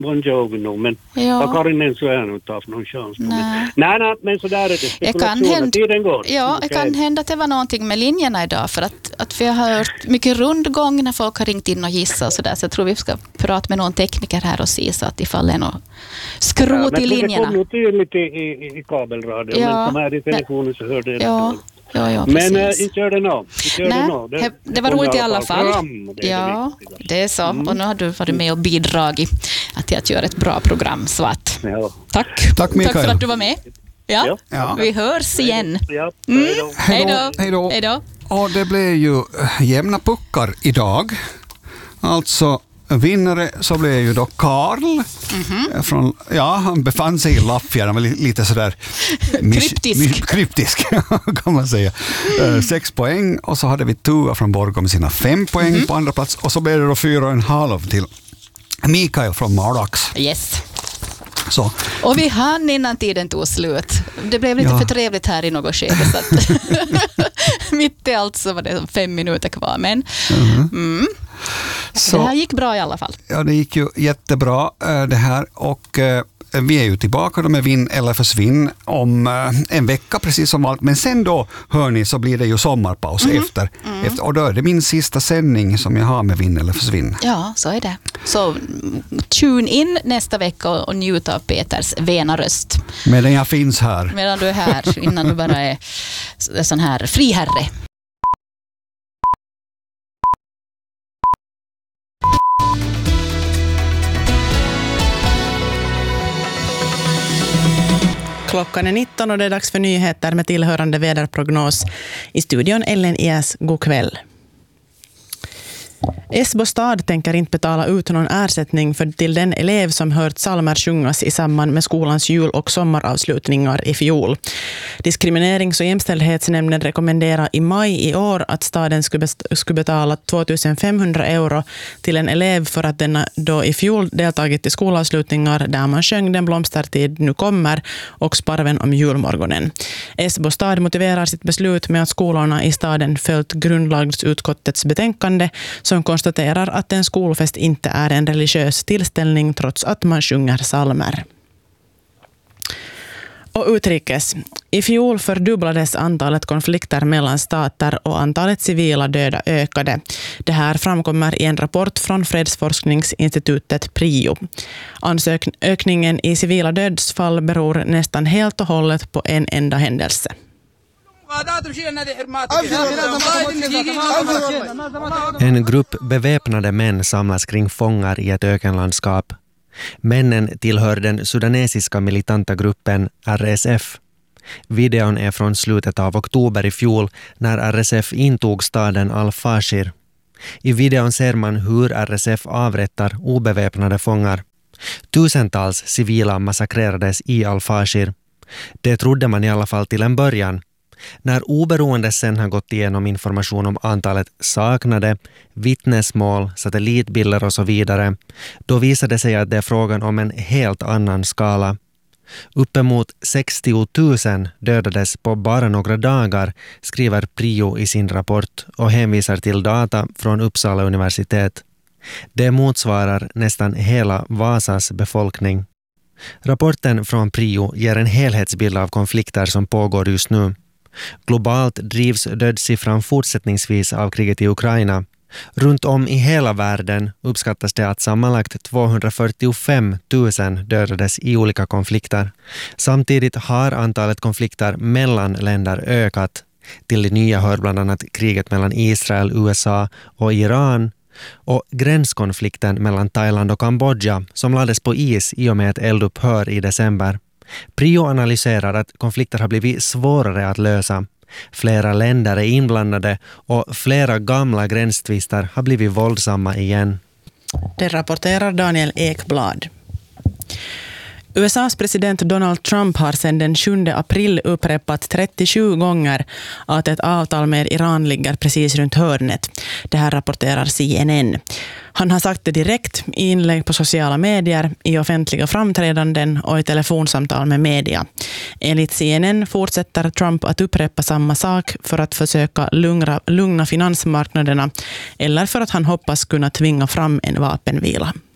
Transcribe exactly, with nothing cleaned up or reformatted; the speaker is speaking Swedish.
Bon Jovi nog, men Ja. vad Karin så är nog ta för någon chans. Nej. Nej, nej, men så där är det. Det kan Spekulationer, hända, tiden går. ja, det kan hända att det var någonting med linjerna idag, för att, att vi har hört mycket rundgång när folk har ringt in och gissat och sådär, så jag tror vi ska prata med någon tekniker här och se så att ifall det är något skrot i linjerna. Det kom nog tydligt i, i, i kabelradio, Ja, men som är i telefonen så hörde det Ja, inte. ja, ja, Men äh, precis. inte gör det nå. Inte gör Nej, det, nå. det, det, det var kommer roligt i alla fall. Fram, det är ja, det, det är så. Mm. Och nu har du varit med och bidragit till att göra ett bra program. Så att, ja. tack. Tack, Mikael. Tack för att du var med. Ja, Ja. Ja. vi hörs igen. Ja, Mm. hej då. Hej då. Hej då. Hej då. Och det blev ju jämna puckar idag. Alltså vinnare så blev ju då Karl. Mm-hmm. Från, ja, han befann sig i Lappfjärden, han var li- lite sådär mis- Kryptisk. mis- kryptisk kan man säga. Uh, sex poäng, och så hade vi Tua från Borgå med sina fem poäng mm-hmm. på andra plats, och så blev det då fyra och en halv till Mikael från Malax. Yes. Så. Och vi hann innan tiden tog slut. Det blev lite Ja. för trevligt här i något skede. Så att mitt i allt så var det fem minuter kvar. Men Mm-hmm. mm, Så. det här gick bra i alla fall. Ja, det gick ju jättebra eh, det här, och eh, vi är ju tillbaka då med Vinn eller försvinn om eh, en vecka precis som allt. Men sen då, hör ni, så blir det ju sommarpaus Mm. efter, efter. Och då är det min sista sändning som jag har med Vinn eller försvinn. Ja, så är det. Så mm, tune in nästa vecka och, och njut av Peters vena röst. Medan jag finns här. Medan du är här, innan du bara är s- sån här friherre. Klockan är nitton och det är dags för nyheter med tillhörande väderprognos. I studion Ellen Ias, god kväll. Esbo stad tänker inte betala ut någon ersättning för till den elev som hört psalmer sjungas i samband med skolans jul- och sommaravslutningar i fjol. Diskriminerings- och jämställdhetsnämnden rekommenderar i maj i år att staden skulle, best- skulle betala tvåtusenfemhundra euro till en elev för att den då i fjol deltagit i skolavslutningar där man sjöng Den blomstertid nu kommer och Sparven om julmorgonen. Esbo stad motiverar sitt beslut med att skolorna i staden följt grundlagsutskottets betänkande som konstaterar att en skolfest inte är en religiös tillställning trots att man sjunger psalmer. Och utrikes. I fjol fördubblades antalet konflikter mellan stater och antalet civila döda ökade. Det här framkommer i en rapport från fredsforskningsinstitutet PRIO. Ansök- ökningen i civila dödsfall beror nästan helt och hållet på en enda händelse. En grupp beväpnade män samlas kring fångar i ett ökenlandskap. Männen tillhör den sudanesiska militanta gruppen R S F. Videon är från slutet av oktober i fjol när R S F intog staden Al-Fashir. I videon ser man hur R S F avrättar obeväpnade fångar. Tusentals civila massakrerades i Al-Fashir. Det trodde man i alla fall till en början. När oberoende sen har gått igenom information om antalet saknade, vittnesmål, satellitbilder och så vidare, då visade det sig att det är frågan om en helt annan skala. Uppemot sextio tusen dödades på bara några dagar, skriver PRIO i sin rapport och hänvisar till data från Uppsala universitet. Det motsvarar nästan hela Vasas befolkning. Rapporten från PRIO ger en helhetsbild av konflikter som pågår just nu. Globalt drivs dödssiffran fortsättningsvis av kriget i Ukraina. Runt om i hela världen uppskattas det att sammanlagt tvåhundrafyrtiofem tusen dödades i olika konflikter. Samtidigt har antalet konflikter mellan länder ökat. Till det nya hör bland annat kriget mellan Israel, U S A och Iran och gränskonflikten mellan Thailand och Kambodja som lades på is i och med ett eldupphör i december. PRIO analyserar att konflikter har blivit svårare att lösa. Flera länder är inblandade och flera gamla gränstvister har blivit våldsamma igen. Det rapporterar Daniel Ekblad. U S A:s president Donald Trump har sedan den sjunde april upprepat trettiosju gånger att ett avtal med Iran ligger precis runt hörnet. Det här rapporterar C N N. Han har sagt det direkt i inlägg på sociala medier, i offentliga framträdanden och i telefonsamtal med media. Enligt C N N fortsätter Trump att upprepa samma sak för att försöka lugna, lugna finansmarknaderna eller för att han hoppas kunna tvinga fram en vapenvila.